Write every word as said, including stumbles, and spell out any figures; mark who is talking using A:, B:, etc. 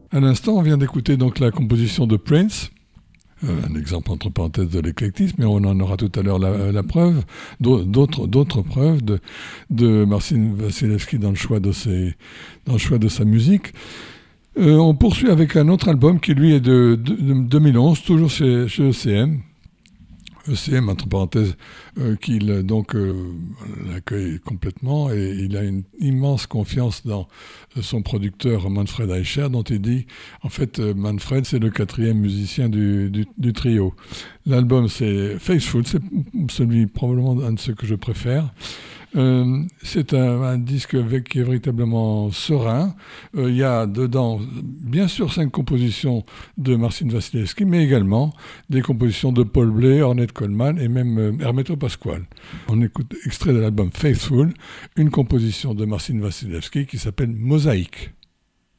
A: À l'instant, on vient d'écouter donc la composition de Prince, euh, un exemple entre parenthèses de l'éclectisme, mais on en aura tout à l'heure la, la preuve, d'autres, d'autres preuves de, de Marcin Wasilewski dans le choix de, ses, dans le choix de sa musique. Euh, on poursuit avec un autre album qui lui est de, de, de deux mille onze, toujours chez, chez E C M. E C M, entre parenthèses, euh, qu'il donc euh, l'accueille complètement et il a une immense confiance dans euh, son producteur Manfred Eicher, dont il dit, en fait, euh, Manfred, c'est le quatrième musicien du, du, du trio. L'album, c'est Faithful, c'est celui probablement un de ceux que je préfère. Euh, c'est un, un disque avec, qui est véritablement serein. Euh, il y a dedans, bien sûr, cinq compositions de Marcin Wasilewski, mais également des compositions de Paul Bley, Ornette Coleman et même euh, Hermeto Pascoal. On écoute extrait de l'album Faithful, une composition de Marcin Wasilewski qui s'appelle Mosaïque.